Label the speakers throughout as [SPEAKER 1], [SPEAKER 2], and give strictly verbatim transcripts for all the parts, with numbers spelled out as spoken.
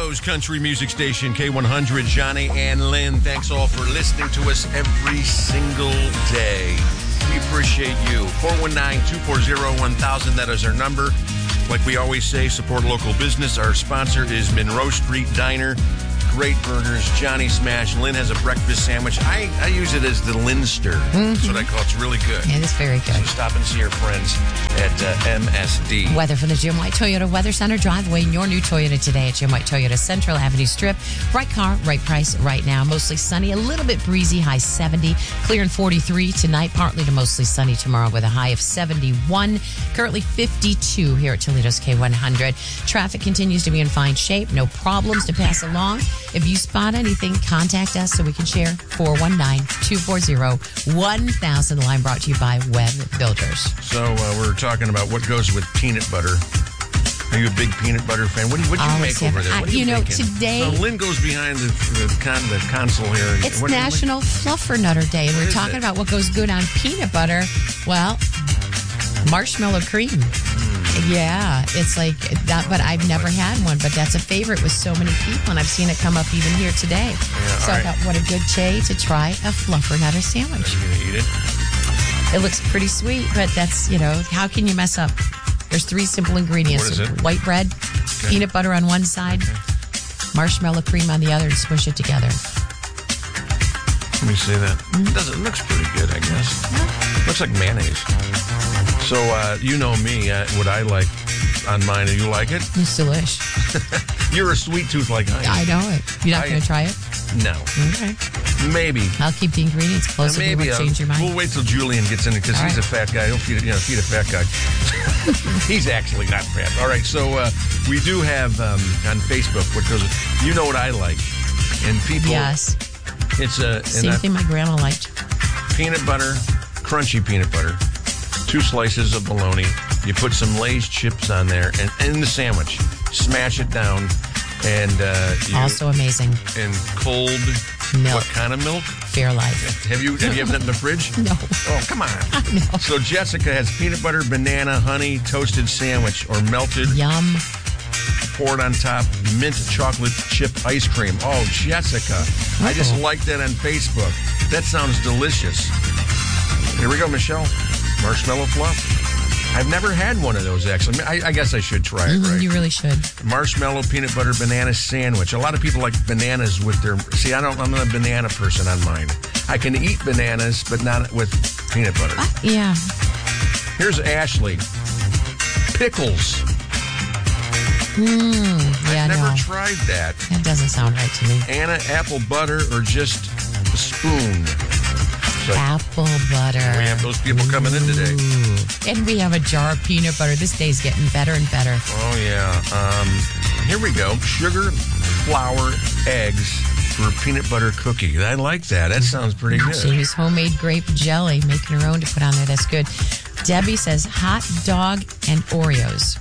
[SPEAKER 1] Toledo's country music station, K one hundred. Johnny and Lynn, thanks all for listening to us every single day. We appreciate you. four one nine, two four zero, one thousand, that is our number. Like we always say, support local business. Our sponsor is Monroe Street Diner. Great burgers, Johnny Smash. Lynn has a breakfast sandwich. I, I use it as the Linster. Mm-hmm. That's what I call it. It's really good.
[SPEAKER 2] It is very good.
[SPEAKER 1] So stop and see our friends at uh, M S D.
[SPEAKER 2] Weather from the Jim White Toyota Weather Center. Drive away in your new Toyota today at Jim White Toyota Central Avenue Strip. Right car, right price right now. Mostly sunny, a little bit breezy, high seventy. Clear and forty-three tonight. Partly to mostly sunny tomorrow with a high of seventy-one. Currently fifty-two here at Toledo's K one hundred. Traffic continues to be in fine shape. No problems to pass along. If you spot anything, contact us so we can share. four one nine, two four zero, one thousand. The line brought to you by Web Builders.
[SPEAKER 1] So uh, we're talking about what goes with peanut butter. Are you a big peanut butter fan? What do you, what do you make over there? What
[SPEAKER 2] I,
[SPEAKER 1] you
[SPEAKER 2] you know,
[SPEAKER 1] making?
[SPEAKER 2] today...
[SPEAKER 1] So Lynn goes behind the, the, con, the console here.
[SPEAKER 2] It's
[SPEAKER 1] what
[SPEAKER 2] National Fluffernutter Day, and
[SPEAKER 1] what
[SPEAKER 2] we're talking
[SPEAKER 1] it?
[SPEAKER 2] about what goes good on peanut butter. Well, marshmallow cream. Mm. Yeah, it's like that, but I've never had one, but that's a favorite with so many people, and I've seen it come up even here today.
[SPEAKER 1] Yeah,
[SPEAKER 2] so I
[SPEAKER 1] right.
[SPEAKER 2] thought, what a good day to try a Fluffernutter sandwich.
[SPEAKER 1] Are you going to eat it?
[SPEAKER 2] It looks pretty sweet, but that's, you know, how can you mess up? There's three simple ingredients.
[SPEAKER 1] What is it?
[SPEAKER 2] White bread, okay. Peanut butter on one side, okay. Marshmallow cream on the other, and smush it together.
[SPEAKER 1] Let me see that. Mm-hmm. It, does, it looks pretty good, I guess. Yeah. Looks like mayonnaise. So, uh, you know me, uh, what I like on mine. Do you like it?
[SPEAKER 2] It's delish.
[SPEAKER 1] You're a sweet tooth like I am.
[SPEAKER 2] I know it. You're not going to try it?
[SPEAKER 1] No.
[SPEAKER 2] Okay.
[SPEAKER 1] Maybe.
[SPEAKER 2] I'll keep the ingredients close.
[SPEAKER 1] Uh, maybe.
[SPEAKER 2] If you change your mind.
[SPEAKER 1] We'll wait till Julian gets in it because he's right. a fat guy. He'll feed, you know, feed a fat guy. He's actually not fat. All right. So uh, we do have um, on Facebook what goes. You know what I like, and people.
[SPEAKER 2] Yes.
[SPEAKER 1] It's a
[SPEAKER 2] same
[SPEAKER 1] and
[SPEAKER 2] thing my grandma liked.
[SPEAKER 1] Peanut butter, crunchy peanut butter, two slices of bologna. You put some Lay's chips on there, and in the sandwich, smash it down, and uh, you,
[SPEAKER 2] also amazing.
[SPEAKER 1] And cold
[SPEAKER 2] milk.
[SPEAKER 1] What kind of milk?
[SPEAKER 2] Fairlife.
[SPEAKER 1] Have you have you ever that in the fridge?
[SPEAKER 2] No.
[SPEAKER 1] Oh, come on.
[SPEAKER 2] I know.
[SPEAKER 1] So Jessica has peanut butter, banana, honey, toasted sandwich, or melted.
[SPEAKER 2] Yum.
[SPEAKER 1] Poured on top, mint chocolate chip ice cream. Oh, Jessica. Oh. I just liked that on Facebook. That sounds delicious. Here we go, Michelle. Marshmallow fluff. I've never had one of those, actually. I, I guess I should try it,
[SPEAKER 2] mm-hmm,
[SPEAKER 1] right?
[SPEAKER 2] You really should.
[SPEAKER 1] Marshmallow peanut butter banana sandwich. A lot of people like bananas with their... See, I don't, I'm not a banana person on mine. I can eat bananas, but not with peanut butter.
[SPEAKER 2] Uh, yeah.
[SPEAKER 1] Here's Ashley. Pickles.
[SPEAKER 2] Mm, yeah,
[SPEAKER 1] I've never
[SPEAKER 2] no.
[SPEAKER 1] tried that.
[SPEAKER 2] That doesn't sound right to me.
[SPEAKER 1] Anna, apple butter or just a spoon?
[SPEAKER 2] So apple butter.
[SPEAKER 1] We have those people coming in today.
[SPEAKER 2] Ooh. And we have a jar of peanut butter. This day's getting better and better.
[SPEAKER 1] Oh, yeah. Um, here we go. Sugar, flour, eggs for a peanut butter cookie. I like that. That sounds pretty good.
[SPEAKER 2] She used homemade grape jelly, making her own to put on there. That's good. Debbie says hot dog and Oreos.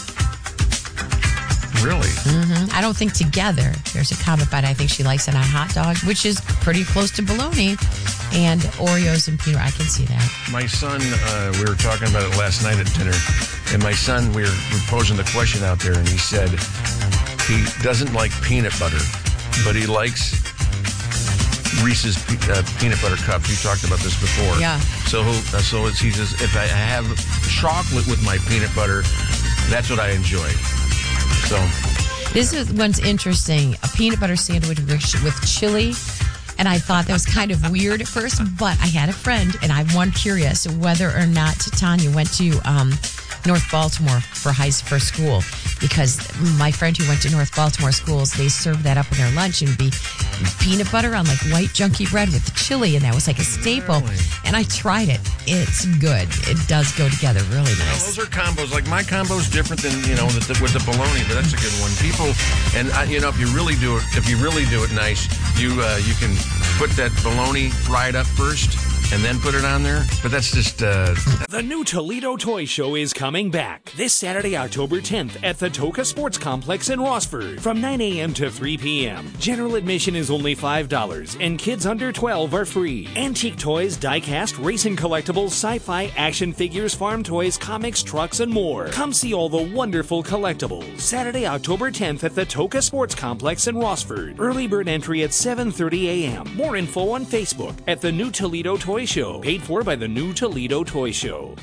[SPEAKER 1] Really?
[SPEAKER 2] Mm-hmm. I don't think together. There's a comment, but I think she likes it on hot dog, which is pretty close to bologna, and Oreos and peanut. I can see that.
[SPEAKER 1] My son, uh, we were talking about it last night at dinner, and my son, we were, we were posing the question out there, and he said he doesn't like peanut butter, but he likes Reese's pe- uh, peanut butter cups. We talked about this before.
[SPEAKER 2] Yeah.
[SPEAKER 1] So, uh, so it's, he says, if I have chocolate with my peanut butter, that's what I enjoy. So,
[SPEAKER 2] this is one's interesting. A peanut butter sandwich with chili. And I thought that was kind of weird at first, but I had a friend, and I'm one curious whether or not Tanya went to um, North Baltimore for high for school, because my friend who went to North Baltimore schools, they served that up in their lunch and be peanut butter on like white junky bread with the chili, and that was like a staple.
[SPEAKER 1] Really?
[SPEAKER 2] And I tried it. It's good. It does go together really nice.
[SPEAKER 1] Well, those are combos. Like my combo's different than you know the, the, with the bologna, but that's a good one. People, and uh, you know if you really do it, if you really do it nice, you uh, you can put that bologna fried up first, and then put it on there. But that's just... Uh...
[SPEAKER 3] The new Toledo Toy Show is coming back this Saturday, October tenth at the Toca Sports Complex in Rossford from nine a.m. to three p.m. General admission is only five dollars and kids under twelve are free. Antique toys, die-cast, racing collectibles, sci-fi, action figures, farm toys, comics, trucks, and more. Come see all the wonderful collectibles. Saturday, October tenth at the Toca Sports Complex in Rossford. Early bird entry at seven thirty a.m. More info on Facebook at the New Toledo Toy Show. Paid for by the New Toledo Toy Show.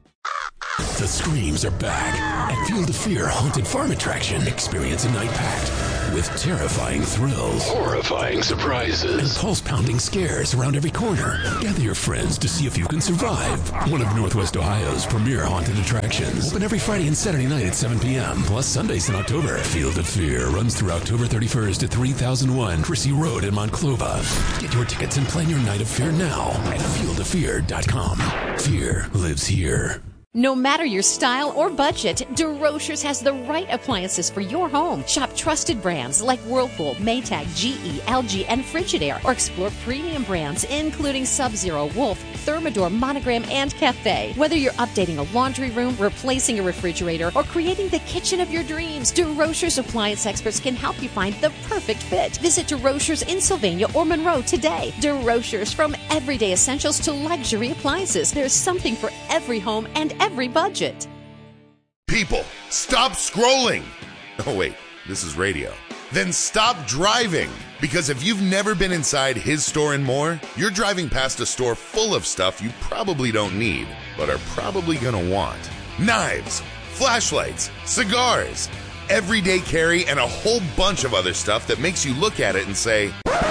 [SPEAKER 4] The screams are back at Field of Fear Haunted Farm Attraction. Experience a night packed with terrifying thrills,
[SPEAKER 5] horrifying surprises,
[SPEAKER 4] and pulse-pounding scares around every corner. Gather your friends to see if you can survive one of Northwest Ohio's premier haunted attractions. Open every Friday and Saturday night at seven p.m. plus Sundays in October. Field of Fear runs through October thirty-first at three thousand one Crissy Road in Monclova. Get your tickets and plan your night of fear now at field of fear dot com. Fear lives here.
[SPEAKER 2] No matter your style or budget, DeRochers has the right appliances for your home. Shop trusted brands like Whirlpool, Maytag, G E, L G, and Frigidaire, or explore premium brands including Sub-Zero, Wolf, Thermador, Monogram, and Cafe. Whether you're updating a laundry room, replacing a refrigerator, or creating the kitchen of your dreams, DeRochers appliance experts can help you find the perfect fit. Visit DeRochers in Sylvania or Monroe today. DeRochers, from everyday essentials to luxury appliances. There's something for every home and every budget.
[SPEAKER 6] People, stop scrolling. Oh, wait, this is radio. Then stop driving. Because if you've never been inside His Store and More, you're driving past a store full of stuff you probably don't need, but are probably gonna want. Knives, flashlights, cigars, everyday carry, and a whole bunch of other stuff that makes you look at it and say,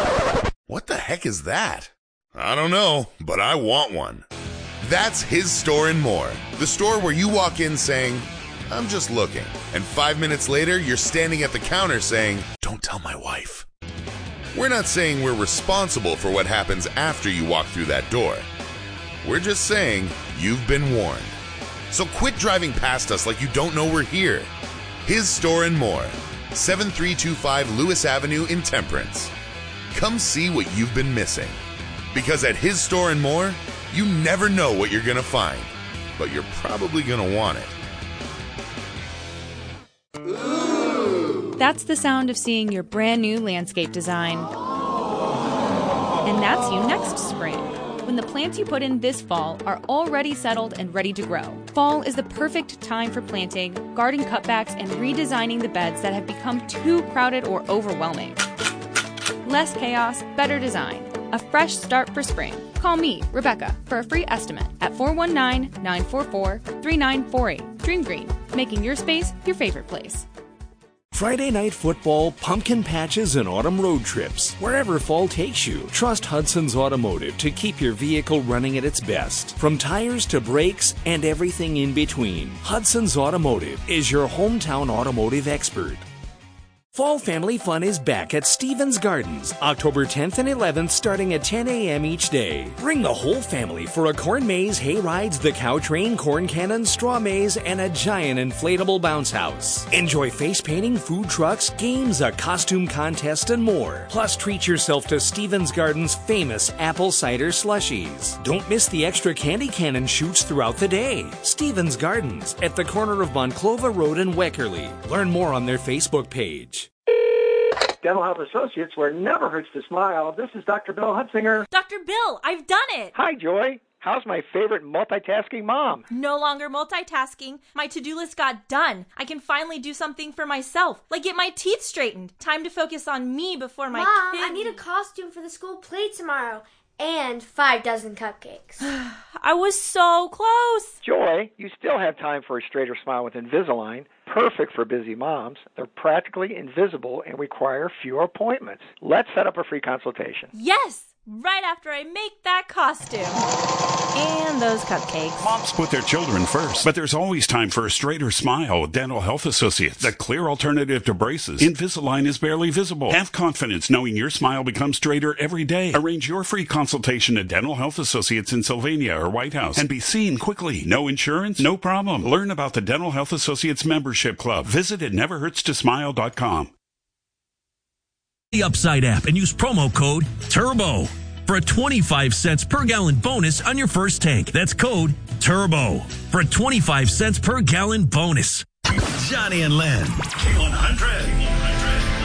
[SPEAKER 6] what the heck is that? I don't know, but I want one. That's His Store and More, the store where you walk in saying, I'm just looking, and five minutes later, you're standing at the counter saying, don't tell my wife. We're not saying we're responsible for what happens after you walk through that door. We're just saying you've been warned. So quit driving past us like you don't know we're here. His Store and More, seven three two five Lewis Avenue in Temperance. Come see what you've been missing. Because at His Store and More, you never know what you're going to find, but you're probably going to want it.
[SPEAKER 7] Ooh. That's the sound of seeing your brand new landscape design. And that's you next spring, when the plants you put in this fall are already settled and ready to grow. Fall is the perfect time for planting, garden cutbacks, and redesigning the beds that have become too crowded or overwhelming. Less chaos, better design. A fresh start for spring. Call me, Rebecca, for a free estimate at four one nine, nine four four, three nine four eight. Dream Green, making your space your favorite place.
[SPEAKER 3] Friday night football, pumpkin patches, and autumn road trips. Wherever fall takes you, trust Hudson's Automotive to keep your vehicle running at its best. From tires to brakes and everything in between, Hudson's Automotive is your hometown automotive expert. Fall Family Fun is back at Stevens Gardens, October tenth and eleventh, starting at ten a.m. each day. Bring the whole family for a corn maze, hay rides, the cow train, corn cannon, straw maze, and a giant inflatable bounce house. Enjoy face painting, food trucks, games, a costume contest, and more. Plus, treat yourself to Stevens Gardens' famous apple cider slushies. Don't miss the extra candy cannon shoots throughout the day. Stevens Gardens, at the corner of Monclova Road and Weckerly. Learn more on their Facebook page.
[SPEAKER 8] Dental Health Associates, where it never hurts to smile. This is Doctor Bill Hutzinger.
[SPEAKER 9] Doctor Bill, I've done it.
[SPEAKER 8] Hi, Joy. How's my favorite multitasking mom?
[SPEAKER 9] No longer multitasking. My to-do list got done. I can finally do something for myself, like get my teeth straightened. Time to focus on me before my
[SPEAKER 10] Mom,
[SPEAKER 9] kids.
[SPEAKER 10] I need a costume for the school play tomorrow. And five dozen cupcakes.
[SPEAKER 9] I was so close.
[SPEAKER 8] Joy, you still have time for a straighter smile with Invisalign. Perfect for busy moms. They're practically invisible and require fewer appointments. Let's set up a free consultation.
[SPEAKER 9] Yes! Right after I make that costume. And those cupcakes.
[SPEAKER 5] Moms put their children first, but there's always time for a straighter smile with Dental Health Associates. The clear alternative to braces. Invisalign is barely visible. Have confidence knowing your smile becomes straighter every day. Arrange your free consultation at Dental Health Associates in Sylvania or White House and be seen quickly. No insurance? No problem. Learn about the Dental Health Associates Membership Club. Visit it never hurts to smile dot com.
[SPEAKER 11] The Upside app and use promo code TURBO. for a twenty-five cents per gallon bonus on your first tank. That's code TURBO for a twenty-five cents per gallon bonus.
[SPEAKER 12] Johnny and Lynn, K one hundred.